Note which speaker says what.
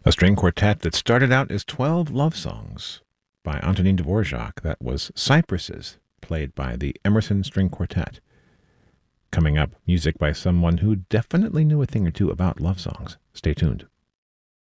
Speaker 1: A string quartet that started out as 12 love songs by Antonin Dvorak. That was Cypresses, played by the Emerson String Quartet. Coming up, music by someone who definitely knew a thing or two about love songs. Stay tuned.